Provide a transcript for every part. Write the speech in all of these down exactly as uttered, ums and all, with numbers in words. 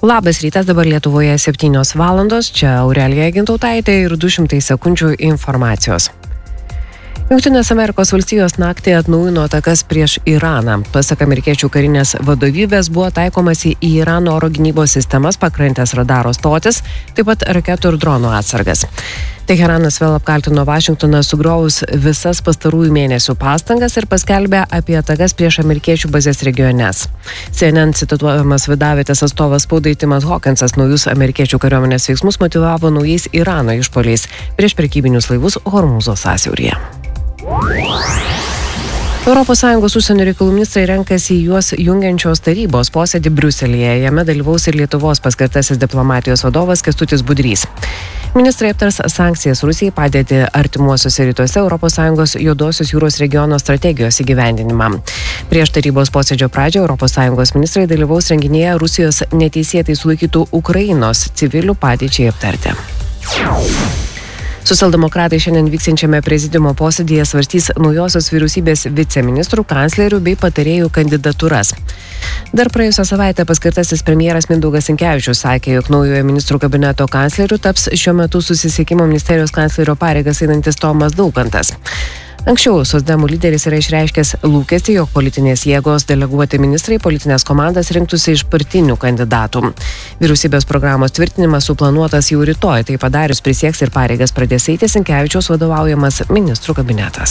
Labas rytas, dabar Lietuvoje septynios valandos, čia Aurelija Gintautaitė ir du šimtai sekundžių informacijos. Jungtinės Amerikos valstijos naktį atnaujino atakas prieš Iraną. Pasak amerikiečių karinės vadovybės buvo taikomasi į Irano oro gynybos sistemas, pakrantės radaro stotis, taip pat raketų ir dronų atsargas. Teheranas vėl apkaltino Vašingtoną sugriovus visas pastarųjų mėnesių pastangas ir paskelbė apie atakas prieš amerikiečių bazės regiones. C N N cituojamas vadavietės atstovas spaudai Timas Hawkinsas naujus amerikiečių kariuomenės veiksmus motyvavo naujais Irano išpuoliais prieš prekybinius laivus Hormūzo sąsiauryje. Europos Sąjungos užsienio reikalų ministrai renkasi į juos jungiančios tarybos posėdį Briuselyje. Jame dalyvaus ir Lietuvos paskirtasis diplomatijos vadovas Kęstutis Budrys. Ministrai aptars sankcijas Rusijai, padėti artimuosiuose rytuose, Europos Sąjungos Juodosios jūros regiono strategijos įgyvendinimą. Prieš tarybos posėdžio pradžią Europos Sąjungos ministrai dalyvaus renginyje Rusijos neteisėtai sulaikytų Ukrainos civilių padėčiai aptarti. Socialdemokratai šiandien vyksiančiame prezidiumo posėdyje svarstys naujosios vyriausybės viceministrų, kanclerių bei patarėjų kandidatūras. Dar praėjusią savaitę paskirtasis premjeras Mindaugas Sinkevičius sakė, jog naujojo ministrų kabineto kancleriu taps šiuo metu susisiekimo ministerijos kanclerio pareigas einantis Tomas Daukantas. Anksčiau socdemų lyderis yra išreiškęs lūkestį, jog politinės jėgos deleguoti ministrai politinės komandas rinktųsi iš partinių kandidatų. Vyriausybės programos tvirtinimas suplanuotas jau rytoj, tai padarius prisieks ir pareigas pradės eiti Sinkevičiaus vadovaujamas ministrų kabinetas.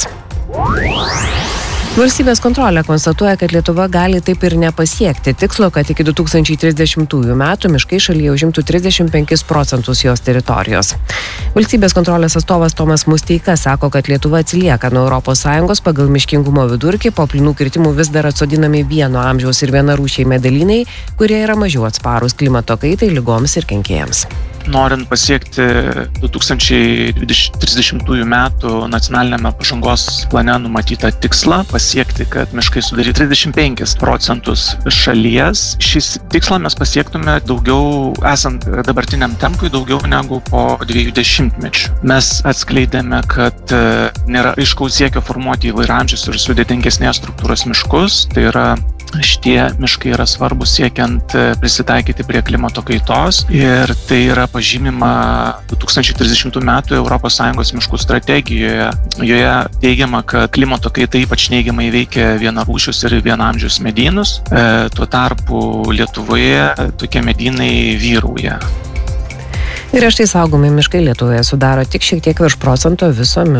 Valstybės kontrolė konstatuoja, kad Lietuva gali taip ir nepasiekti tikslo, kad iki du tūkstančiai trisdešimtųjų metų miškai šalyje užimtų trisdešimt penkis procentus jos teritorijos. Valstybės kontrolės atstovas Tomas Musteika sako, kad Lietuva atsilieka nuo Europos Sąjungos pagal miškingumo vidurkį, po plynų kirtimų vis dar atsodinami vieno amžiaus ir vienarūšiai medalynai, kurie yra mažiau atsparūs klimato kaitai, ligoms ir kenkėjams. Norint pasiekti du tūkstančiai trisdešimtųjų metų nacionaliniame pažangos plane numatytą tikslą, pasiekti, kad miškai sudarytų trisdešimt penkis procentus šalies. Šis tikslą mes pasiektume daugiau, esant dabartiniam tempui, daugiau negu po dviejų dešimtmečių. Mes atskleidėme, kad nėra aiškaus siekio formuoti įvairiamžius ir sudėtingesnės struktūros miškus, tai yra šitie miškai yra svarbus siekiant prisitaikyti prie klimato kaitos ir tai yra pažymima du tūkstančiai trisdešimtų metų Europos Sąjungos miškų strategijoje. Joje teigiama, kad klimato kaita ypač neigiamai veikia vienarūšius ir vienamžius medynus, e, tuo tarpu Lietuvoje tokie medynai vyrauja. Griežtai saugomi miškai Lietuvoje sudaro tik šiek tiek virš procento viso miško.